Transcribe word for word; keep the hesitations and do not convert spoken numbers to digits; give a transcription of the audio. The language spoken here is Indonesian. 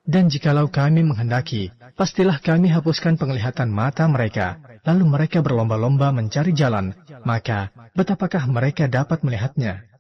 Dan jikalau kami menghendaki, pastilah kami hapuskan penglihatan mata mereka, lalu mereka berlomba-lomba mencari jalan, maka betapakah mereka dapat melihatnya?